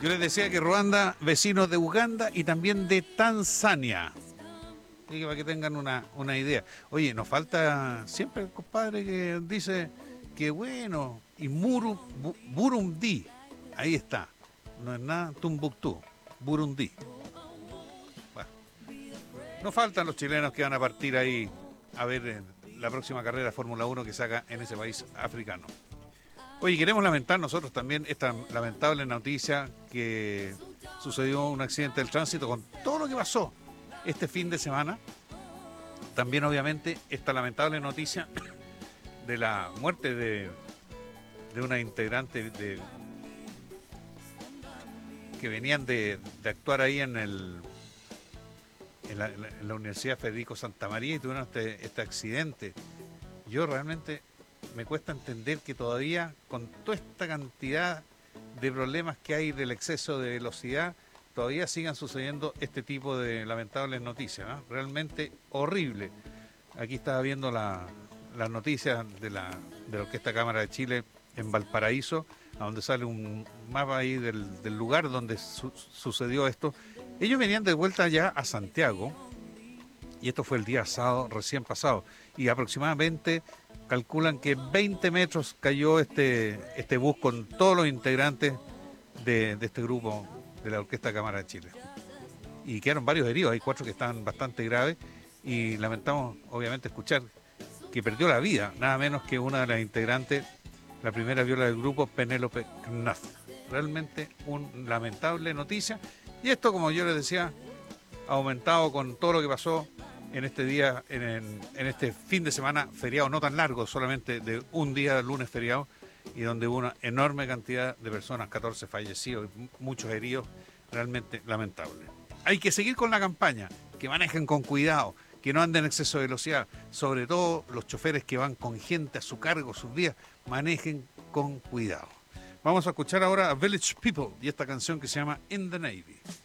Yo les decía que Ruanda, vecinos de Uganda y también de Tanzania. Así que para que tengan una idea. Oye, nos falta siempre el compadre que dice que bueno, y Burundi, ahí está. No es nada Tumbuctú, Burundi. Bueno, no faltan los chilenos que van a partir ahí a ver la próxima carrera de Fórmula 1 que se haga en ese país africano. Oye, queremos lamentar nosotros también esta lamentable noticia que sucedió un accidente del tránsito con todo lo que pasó este fin de semana. También obviamente esta lamentable noticia de la muerte de una integrante que venían de actuar ahí en la Universidad Federico Santa María y tuvieron este accidente. Yo realmente me cuesta entender que todavía con toda esta cantidad de problemas que hay del exceso de velocidad, todavía sigan sucediendo este tipo de lamentables noticias, ¿no? Realmente horrible. Aquí estaba viendo las noticias de la Orquesta Cámara de Chile en Valparaíso, a donde sale un mapa ahí del lugar donde sucedió esto. Ellos venían de vuelta ya a Santiago, y esto fue el día sábado recién pasado, y aproximadamente calculan que 20 metros cayó este bus con todos los integrantes de este grupo de la Orquesta Cámara de Chile. Y quedaron varios heridos, hay 4 que están bastante graves, y lamentamos obviamente escuchar que perdió la vida, nada menos que una de las integrantes, la primera viola del grupo, Penélope Knaf. Realmente una lamentable noticia, y esto, como yo les decía, ha aumentado con todo lo que pasó en este día, en este fin de semana feriado, no tan largo, solamente de un día, lunes feriado, y donde hubo una enorme cantidad de personas, 14 fallecidos, muchos heridos, realmente lamentable. Hay que seguir con la campaña, que manejen con cuidado, que no anden en exceso de velocidad, sobre todo los choferes que van con gente a su cargo, sus vías, manejen con cuidado. Vamos a escuchar ahora a Village People y esta canción que se llama In the Navy.